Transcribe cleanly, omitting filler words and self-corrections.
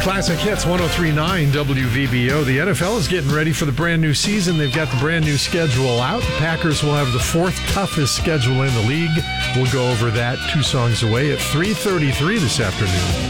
Classic Hits 103.9 WVBO. The NFL is getting ready for the brand new season. They've got the brand new schedule out. The Packers will have the fourth toughest schedule in the league. We'll go over that 2 songs away at 3:33 this afternoon.